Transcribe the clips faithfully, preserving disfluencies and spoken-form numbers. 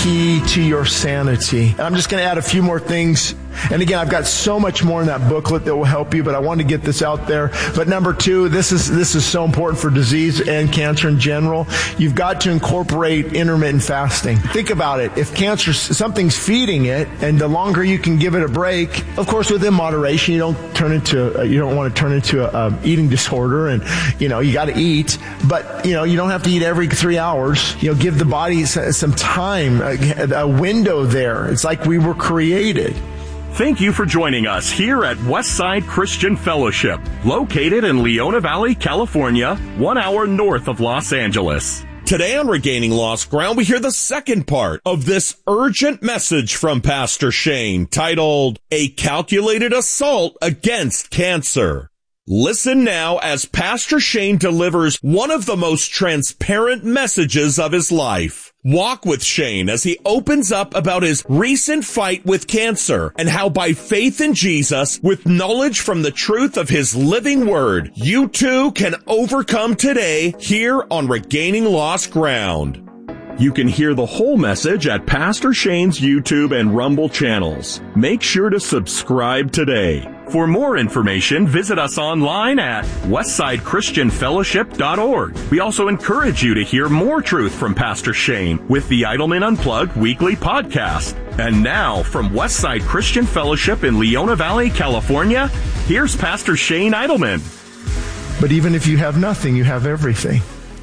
key to your sanity. And I'm just going to add a few more things. And again, I've got so much more in that booklet that will help you, but I wanted to get this out there. But number two, this is this is so important for disease and cancer in general. You've got to incorporate intermittent fasting. Think about it. If cancer, something's feeding it, and the longer you can give it a break, of course, within moderation, you don't turn into, you don't want to turn into a, a eating disorder, and you know you got to eat, but you know you don't have to eat every three hours. You know, give the body some time, a, a window there. It's like we were created. Thank you for joining us here at Westside Christian Fellowship, located in Leona Valley, California, one hour north of Los Angeles. Today on Regaining Lost Ground, we hear the second part of this urgent message from Pastor Shane titled, A Calculated Assault Against Cancer. Listen now as Pastor Shane delivers one of the most transparent messages of his life. Walk with Shane as he opens up about his recent fight with cancer and how by faith in Jesus, with knowledge from the truth of his living word, you too can overcome today here on Regaining Lost Ground. You can hear the whole message at Pastor Shane's YouTube and Rumble channels. Make sure to subscribe today. For more information, visit us online at westside christian fellowship dot org. We also encourage you to hear more truth from Pastor Shane with the Idleman Unplugged weekly podcast. And now, from Westside Christian Fellowship in Leona Valley, California, here's Pastor Shane Idleman. But even if you have nothing, you have everything.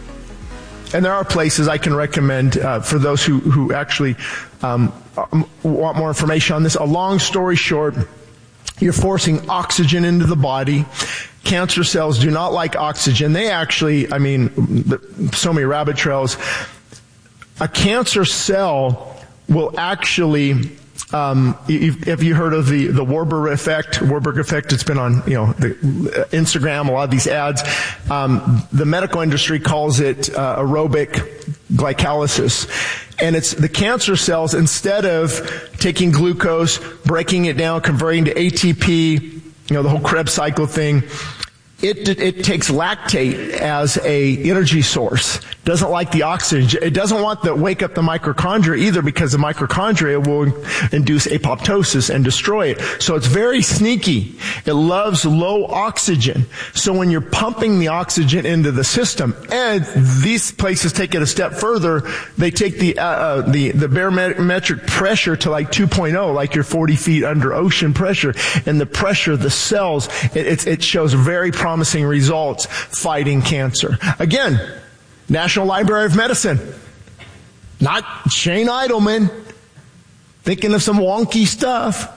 And there are places I can recommend uh, for those who, who actually um, want more information on this. A long story short, you're forcing oxygen into the body. Cancer cells do not like oxygen. They actually, I mean, so many rabbit trails. A cancer cell will actually, um, have you heard of the, the Warburg effect? Warburg effect, it's been on, you know, the Instagram, a lot of these ads. Um, the medical industry calls it uh, aerobic glycolysis. And it's the cancer cells, instead of taking glucose, breaking it down, converting to A T P, you know, the whole Krebs cycle thing, it, it takes lactate as a energy source. Doesn't like the oxygen. It doesn't want to wake up the mitochondria either, because the mitochondria will induce apoptosis and destroy it. So it's very sneaky. It loves low oxygen. So when you're pumping the oxygen into the system, and these places take it a step further, they take the uh, uh, the the barometric pressure to like two point oh, like you're forty feet under ocean pressure, and the pressure of the cells, it, it, it shows very promising results fighting cancer. Again, National Library of Medicine. Not Shane Idleman thinking of some wonky stuff.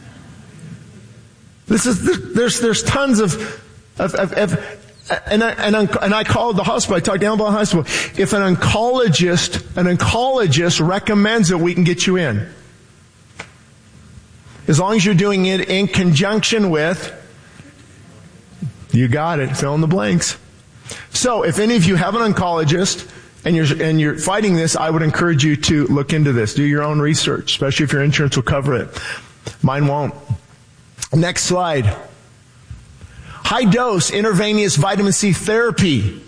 This is, there's, there's tons of, of, of, of and I, and I, and I called the hospital. I talked to Alabama Hospital. If an oncologist, an oncologist recommends it, we can get you in. As long as you're doing it in conjunction with, you got it, fill in the blanks. So if any of you have an oncologist and you're, and you're fighting this, I would encourage you to look into this. Do your own research, especially if your insurance will cover it. Mine won't. Next slide. High dose intravenous vitamin C therapy.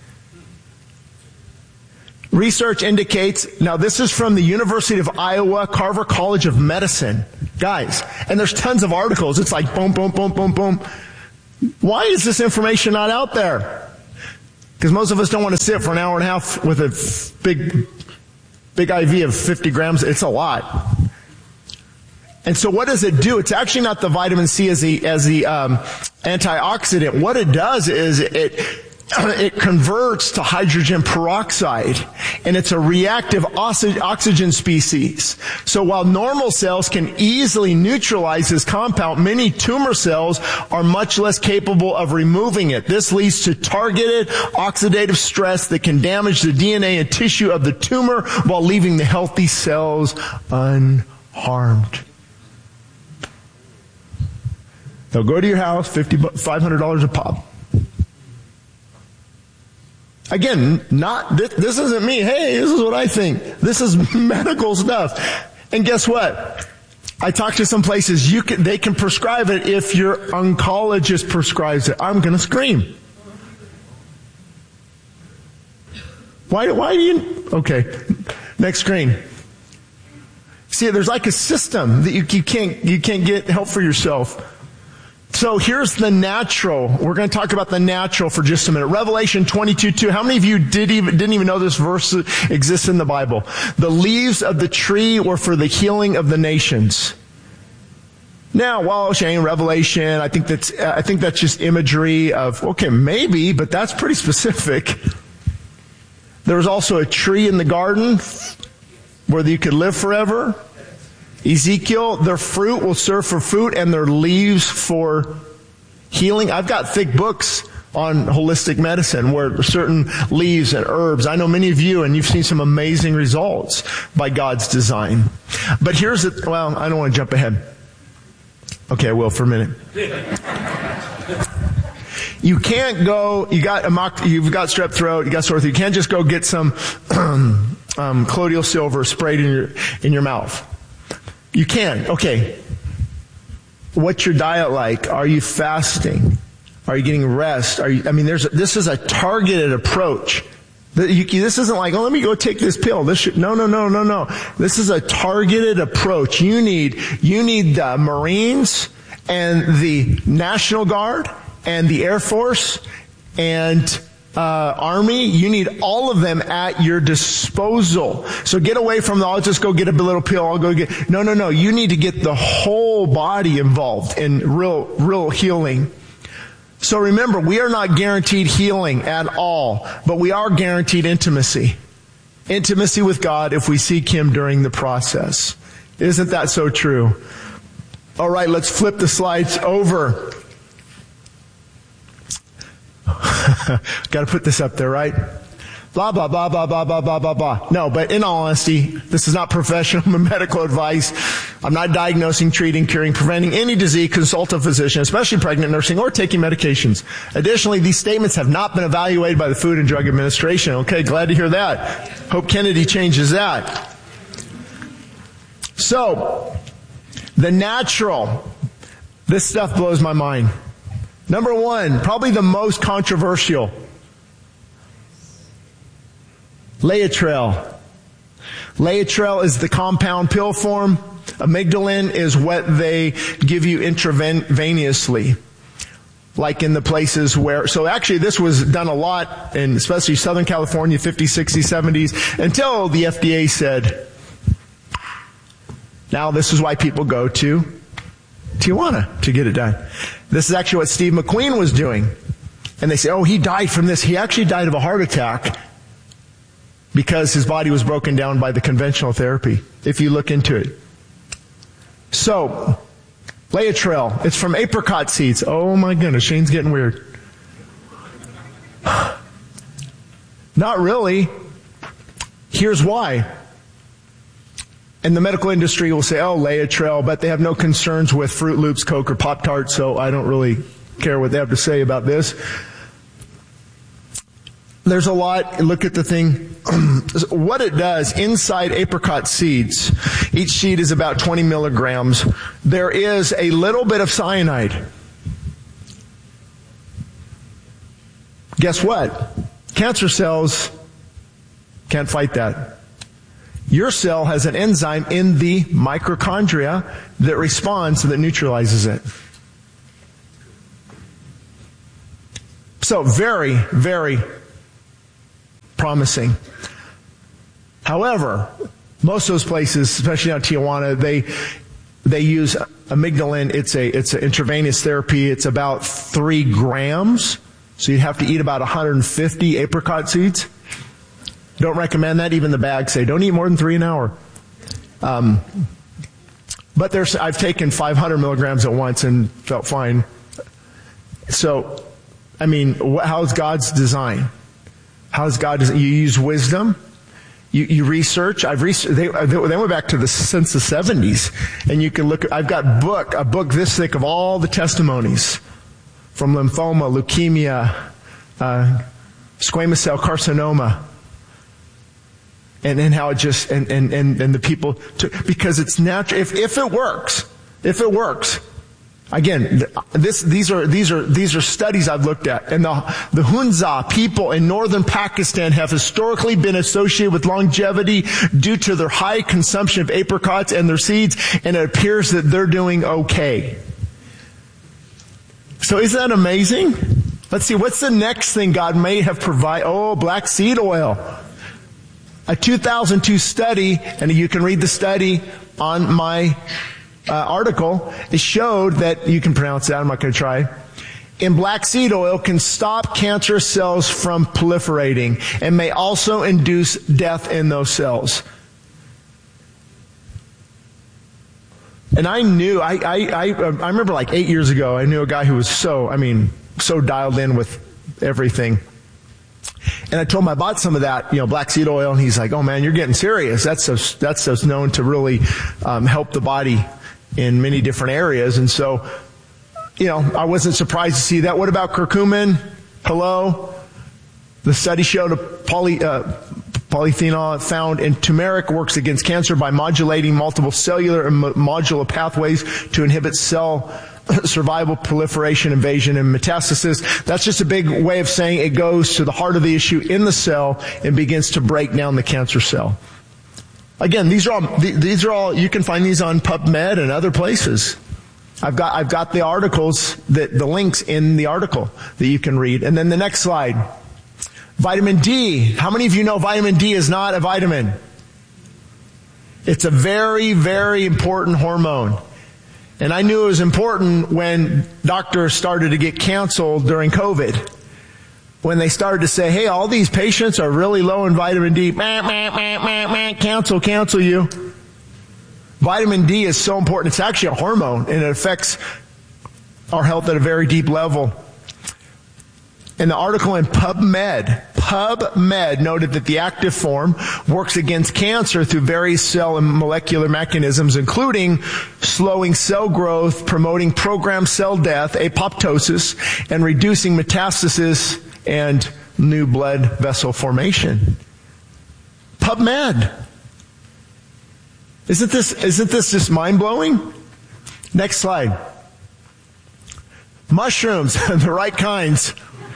Research indicates, now this is from the University of Iowa, Carver College of Medicine. Guys, and there's tons of articles. It's like boom, boom, boom, boom, boom. Why is this information not out there? Because most of us don't want to sit for an hour and a half with a big, big I V of fifty grams. It's a lot. And so what does it do? It's actually not the vitamin C as the, as the, um, antioxidant. What it does is it, it converts to hydrogen peroxide, and it's a reactive oxygen species. So while normal cells can easily neutralize this compound, many tumor cells are much less capable of removing it. This leads to targeted oxidative stress that can damage the D N A and tissue of the tumor while leaving the healthy cells unharmed. They'll go to your house, fifty, five hundred dollars a pop. Again, not, this, this isn't me. Hey, this is what I think. This is medical stuff. And guess what? I talked to some places, you can, they can prescribe it if your oncologist prescribes it. I'm gonna scream. Why, why do you, okay, next screen. See, there's like a system that you, you can't, you can't get help for yourself. So here's the natural. We're going to talk about the natural for just a minute. Revelation twenty-two two. How many of you did even, didn't even know this verse exists in the Bible? The leaves of the tree were for the healing of the nations. Now, while saying Revelation, I think that's, I think that's just imagery of, okay, maybe, but that's pretty specific. There was also a tree in the garden where you could live forever. Ezekiel, their fruit will serve for food and their leaves for healing. I've got thick books on holistic medicine where certain leaves and herbs, I know many of you, and you've seen some amazing results by God's design. But here's the, well, I don't want to jump ahead. Okay, I will for a minute. You can't go, you got a mock, you've got strep throat, you got sore throat, you can't just go get some um, colloidal silver sprayed in your, in your mouth. You can. Okay. What's your diet like? Are you fasting? Are you getting rest? Are you, I mean, there's, this is a targeted approach. This isn't like, oh, let me go take this pill. This should, no, no, no, no, no. This is a targeted approach. You need, you need the Marines and the National Guard and the Air Force and Uh, Army, you need all of them at your disposal. So get away from the, I'll just go get a little pill, I'll go get, no, no, no, you need to get the whole body involved in real, real healing. So remember, we are not guaranteed healing at all, but we are guaranteed intimacy. Intimacy with God if we seek Him during the process. Isn't that so true? Alright, let's flip the slides over. Got to put this up there, right? Blah, blah, blah, blah, blah, blah, blah, blah, blah. No, but in all honesty, this is not professional medical advice. I'm not diagnosing, treating, curing, preventing any disease. Consult a physician, especially pregnant, nursing, or taking medications. Additionally, these statements have not been evaluated by the Food and Drug Administration. Okay, glad to hear that. Hope Kennedy changes that. So, the natural. This stuff blows my mind. Number one, probably the most controversial. Laetrile. Laetrile is the compound pill form. Amygdalin is what they give you intravenously. Like in the places where, so actually this was done a lot in especially Southern California, fifties, sixties, seventies, until the F D A said, now this is why people go to Tijuana to get it done. This is actually what Steve McQueen was doing. And they say, oh, he died from this. He actually died of a heart attack because his body was broken down by the conventional therapy, if you look into it. So, Laetrile, it's from apricot seeds. Oh my goodness, Shane's getting weird. Not really. Here's why. And the medical industry will say, oh, Laetrile, but they have no concerns with Fruit Loops, Coke, or Pop-Tarts, so I don't really care what they have to say about this. There's a lot. Look at the thing. What it does, inside apricot seeds, each seed is about twenty milligrams. There is a little bit of cyanide. Guess what? Cancer cells can't fight that. Your cell has an enzyme in the mitochondria that responds, that neutralizes it. So very, very promising. However, most of those places, especially out Tijuana, they they use amygdalin. It's a it's an intravenous therapy. It's about three grams. So you'd have to eat about one hundred fifty apricot seeds. Don't recommend that. Even the bags say don't eat more than three an hour. Um, but there's I've taken five hundred milligrams at once and felt fine. So, I mean, how's God's design? How's God design? You use wisdom. You, you research. I've researched. They, they went back to the since the seventies, and you can look. I've got book a book this thick of all the testimonies from lymphoma, leukemia, uh, squamous cell carcinoma. And and how it just, and, and, and, and the people, to, because it's natural, if, if it works, if it works, Again, this, these are, these are, these are studies I've looked at. And the, the Hunza people in northern Pakistan have historically been associated with longevity due to their high consumption of apricots and their seeds, and it appears that they're doing okay. So isn't that amazing? Let's see, what's the next thing God may have provided? Oh, black seed oil. A two thousand two study, and you can read the study on my uh, article, it showed that, you can pronounce that, I'm not going to try, in black seed oil can stop cancerous cells from proliferating and may also induce death in those cells. And I knew, I, I, I, I remember like eight years ago, I knew a guy who was so, I mean, so dialed in with everything. And I told him I bought some of that, you know, black seed oil, and he's like, "Oh man, you're getting serious. That's so, that's so known to really um, help the body in many different areas." And so, you know, I wasn't surprised to see that. What about curcumin? Hello? The study showed a poly, uh, polyphenol found in turmeric works against cancer by modulating multiple cellular and modular pathways to inhibit cell survival, proliferation, invasion, and metastasis. That's just a big way of saying it goes to the heart of the issue in the cell and begins to break down the cancer cell. Again, these are all, these are all, you can find these on PubMed and other places. I've got, I've got the articles, that, the links in the article that you can read. And then the next slide. Vitamin D. How many of you know vitamin D is not a vitamin? It's a very, very important hormone. And I knew it was important when doctors started to get canceled during COVID. When they started to say, hey, all these patients are really low in vitamin D. Meh, meh, meh, meh, meh, cancel, cancel you. Vitamin D is so important. It's actually a hormone, and it affects our health at a very deep level. And the article in PubMed, PubMed noted that the active form works against cancer through various cell and molecular mechanisms, including slowing cell growth, promoting programmed cell death, apoptosis, and reducing metastasis and new blood vessel formation. PubMed. Isn't this, isn't this just mind-blowing? Next slide. Mushrooms, the right kinds.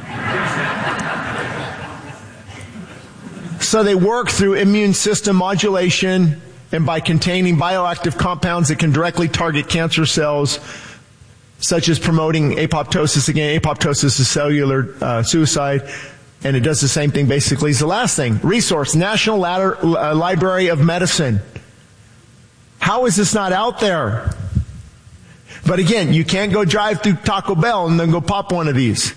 So they work through immune system modulation and by containing bioactive compounds that can directly target cancer cells, such as promoting apoptosis. Again, apoptosis is cellular uh, suicide, and it does the same thing basically as the last thing. Resource, National Ladder, uh, Library of Medicine. How is this not out there? But again, you can't go drive through Taco Bell and then go pop one of these.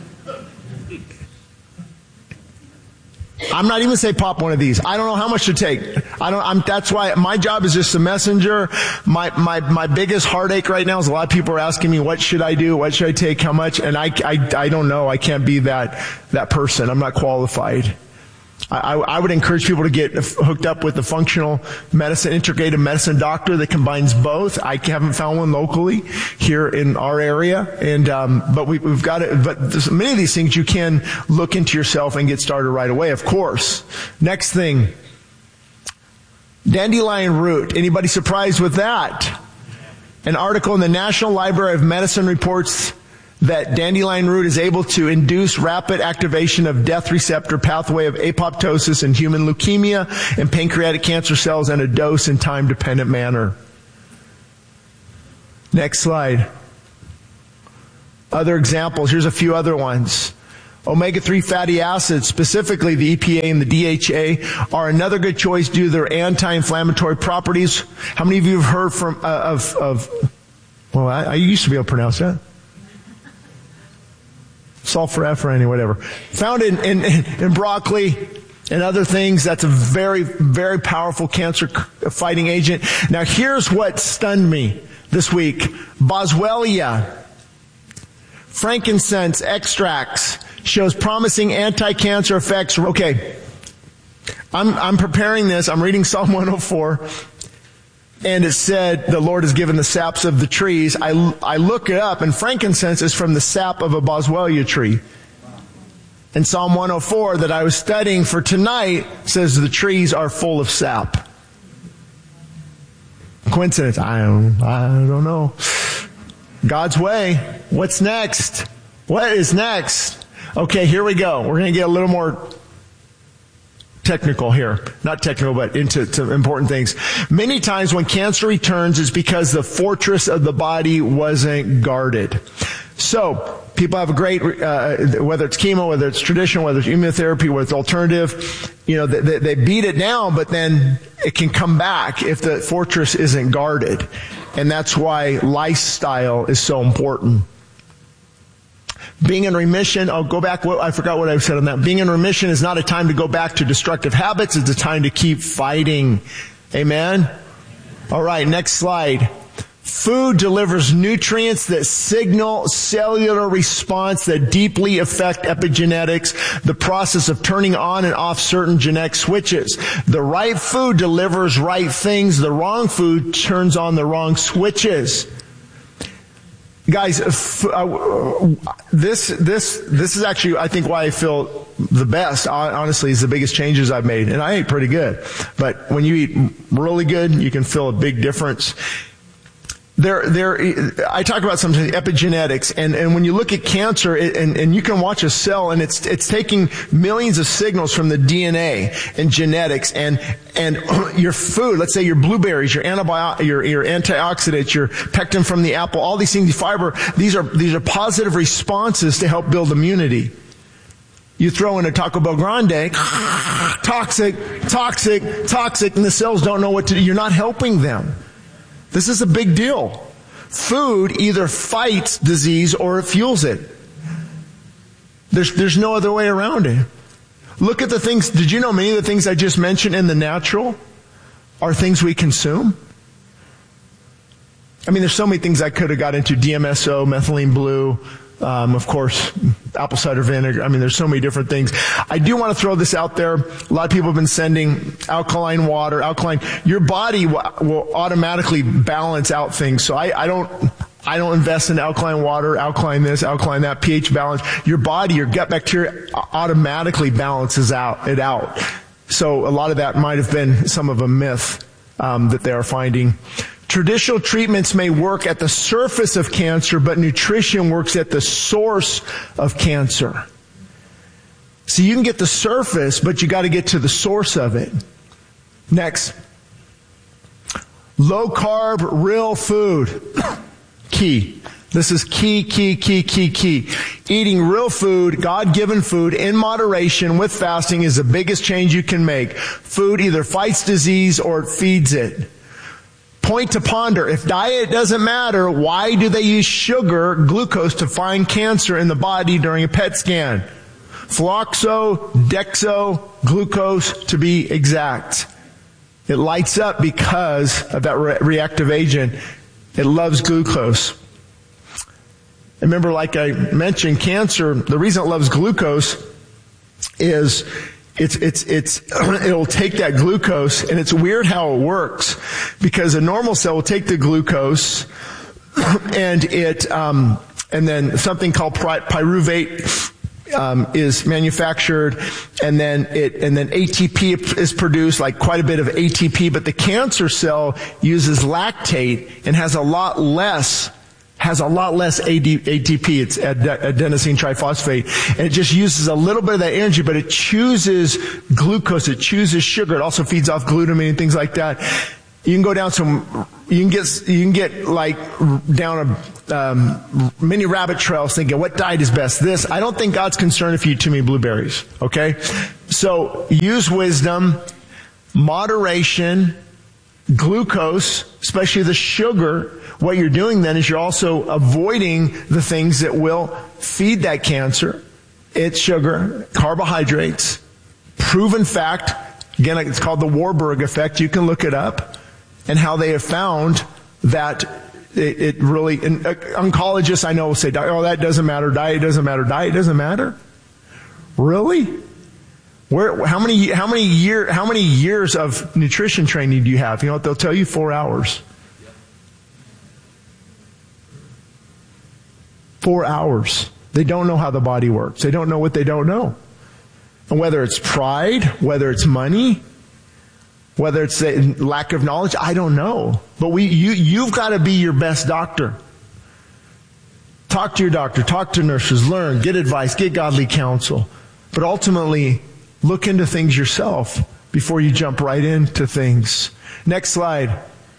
I'm not even say pop one of these. I don't know how much to take. I don't, I'm, that's why my job is just a messenger. My, my, my biggest heartache right now is a lot of people are asking me, what should I do? What should I take? How much? And I, I, I don't know. I can't be that, that person. I'm not qualified. I, I would encourage people to get hooked up with a functional medicine, integrative medicine doctor that combines both. I haven't found one locally here in our area, and um, but we, we've got it. But many of these things you can look into yourself and get started right away. Of course. Next thing, dandelion root. Anybody surprised with that? An article in the National Library of Medicine reports that dandelion root is able to induce rapid activation of death receptor pathway of apoptosis in human leukemia and pancreatic cancer cells in a dose and time dependent manner. Next slide. Other examples. Here's a few other ones. omega three fatty acids, specifically the E P A and the D H A, are another good choice due to their anti-inflammatory properties. How many of you have heard from, uh, of, of, well, I, I used to be able to pronounce that. Sulforaphane, whatever. Found in, in, in broccoli and other things. That's a very, very powerful cancer fighting agent. Now here's what stunned me this week. Boswellia, frankincense extracts, shows promising anti-cancer effects. Okay. I'm, I'm preparing this. I'm reading Psalm one oh four. And it said, the Lord has given the saps of the trees. I, I look it up, and frankincense is from the sap of a boswellia tree. And Psalm one oh four that I was studying for tonight says the trees are full of sap. Coincidence? I don't, I don't know. God's way. What's next? What is next? Okay, here we go. We're going to get a little more technical here. Not technical, but into to important things. Many times when cancer returns, it's because the fortress of the body wasn't guarded. So, people have a great, uh, whether it's chemo, whether it's traditional, whether it's immunotherapy, whether it's alternative, you know, they, they beat it down, but then it can come back if the fortress isn't guarded. And that's why lifestyle is so important. Being in remission, I'll go back, I forgot what I said on that. Being in remission is not a time to go back to destructive habits, it's a time to keep fighting. Amen? All right, next slide. Food delivers nutrients that signal cellular response that deeply affect epigenetics, the process of turning on and off certain genetic switches. The right food delivers right things. The wrong food turns on the wrong switches. Guys, this, this, this is actually, I think, why I feel the best, honestly, is the biggest changes I've made. And I ate pretty good. But when you eat really good, you can feel a big difference. There, there, I talk about something, epigenetics, and, and when you look at cancer, it, and, and you can watch a cell, and it's, it's taking millions of signals from the D N A and genetics, and, and your food, let's say your blueberries, your antibiotic, your, your antioxidants, your pectin from the apple, all these things, fiber, these are, these are positive responses to help build immunity. You throw in a Taco Bell Grande, toxic, toxic, toxic, and the cells don't know what to do. You're not helping them. This is a big deal. Food either fights disease or it fuels it. There's, there's no other way around it. Look at the things, did you know many of the things I just mentioned in the natural are things we consume? I mean, there's so many things I could have got into. D M S O, methylene blue, um, of course, apple cider vinegar. I mean, there's so many different things. I do want to throw this out there. A lot of people have been sending alkaline water, alkaline. Your body w- will automatically balance out things. So I, I don't, I don't invest in alkaline water, alkaline this, alkaline that, pH balance. Your body, your gut bacteria automatically balances out, it out. So a lot of that might have been some of a myth, um, that they are finding. Traditional treatments may work at the surface of cancer, but nutrition works at the source of cancer. So you can get the surface, but you got to get to the source of it. Next. Low carb, real food. Key. This is key, key, key, key, key. Eating real food, God-given food, in moderation with fasting is the biggest change you can make. Food either fights disease or it feeds it. Point to ponder. If diet doesn't matter, why do they use sugar, glucose, to find cancer in the body during a P E T scan? Floxo, dexo, glucose to be exact. It lights up because of that re- reactive agent. It loves glucose. Remember, like I mentioned, cancer, the reason it loves glucose is It's, it's, it's, it'll take that glucose, and it's weird how it works, because a normal cell will take the glucose, and it, um, and then something called py- pyruvate, um, is manufactured, and then it, and then A T P is produced, like quite a bit of A T P, but the cancer cell uses lactate and has a lot less has a lot less A T P, it's adenosine triphosphate, and it just uses a little bit of that energy, but it chooses glucose, it chooses sugar, it also feeds off glutamine and things like that. You can go down some, you can get, you can get like down a, um, many rabbit trails thinking, what diet is best? This, I don't think God's concerned if you eat too many blueberries, okay? So, use wisdom, moderation, glucose, especially the sugar. What you're doing then is you're also avoiding the things that will feed that cancer. It's sugar, carbohydrates, proven fact. Again, it's called the Warburg effect. You can look it up, and how they have found that it, it really, and oncologists I know will say, oh, that doesn't matter, diet doesn't matter, diet doesn't matter. Really? Where, how many, how many year, how many years of nutrition training do you have? You know what they'll tell you? Four hours. Four hours. They don't know how the body works. They don't know what they don't know. And whether it's pride, whether it's money, whether it's a lack of knowledge, I don't know. But we, you, you've got to be your best doctor. Talk to your doctor, talk to nurses, learn, get advice, get godly counsel. But ultimately, look into things yourself before you jump right into things. Next slide.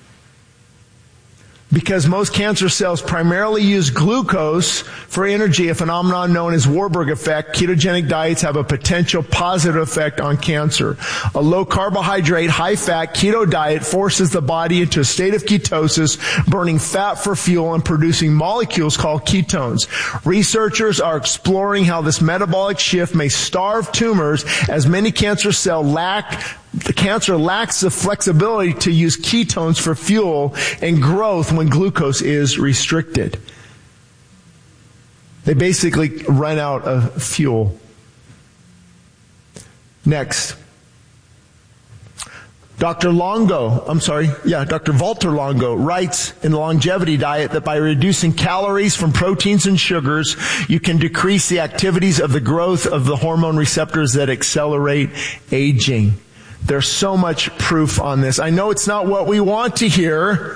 Because most cancer cells primarily use glucose for energy, a phenomenon known as Warburg effect, ketogenic diets have a potential positive effect on cancer. A low carbohydrate, high fat keto diet forces the body into a state of ketosis, burning fat for fuel and producing molecules called ketones. Researchers are exploring how this metabolic shift may starve tumors, as many cancer cells lack The cancer lacks the flexibility to use ketones for fuel and growth when glucose is restricted. They basically run out of fuel. Next. Doctor Longo, I'm sorry, yeah, Doctor Walter Longo writes in the Longevity Diet that by reducing calories from proteins and sugars, you can decrease the activities of the growth of the hormone receptors that accelerate aging. There's so much proof on this. I know it's not what we want to hear,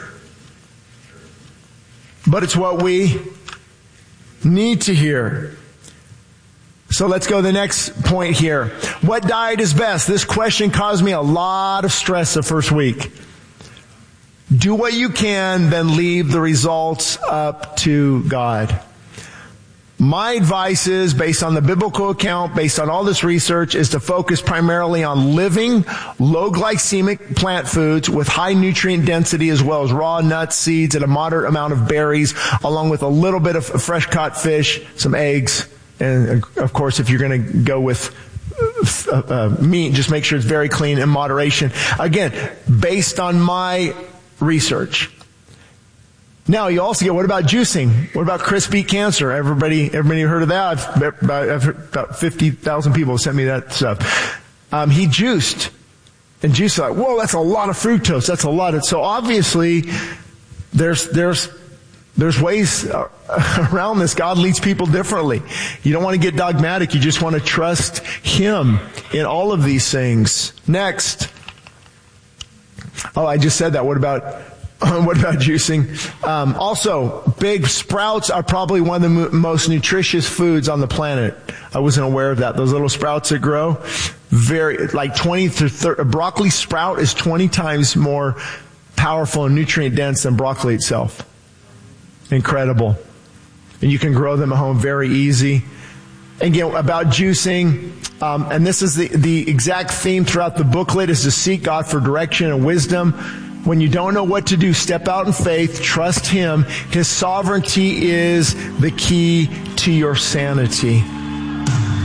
but it's what we need to hear. So let's go to the next point here. What diet is best? This question caused me a lot of stress the first week. Do what you can, then leave the results up to God. My advice is, based on the biblical account, based on all this research, is to focus primarily on living, low glycemic plant foods with high nutrient density, as well as raw nuts, seeds, and a moderate amount of berries, along with a little bit of fresh caught fish, some eggs, and of course, if you're going to go with uh, uh, meat, just make sure it's very clean in moderation. Again, based on my research. Now, you also get, what about juicing? What about Chris Beat Cancer? Everybody, everybody heard of that? I've, I've heard about fifty thousand people have sent me that stuff. Um, he juiced. And juice, like, whoa, that's a lot of fructose. That's a lot of, so obviously, there's, there's, there's ways around this. God leads people differently. You don't want to get dogmatic. You just want to trust Him in all of these things. Next. Oh, I just said that. What about, what about juicing? Um, also, big sprouts are probably one of the mo- most nutritious foods on the planet. I wasn't aware of that. Those little sprouts that grow, very, like twenty to thirty, a broccoli sprout is twenty times more powerful and nutrient dense than broccoli itself. Incredible. And you can grow them at home very easy. Again, about juicing, um, and this is the, the exact theme throughout the booklet, is to seek God for direction and wisdom. When you don't know what to do, step out in faith, trust Him. His sovereignty is the key to your sanity.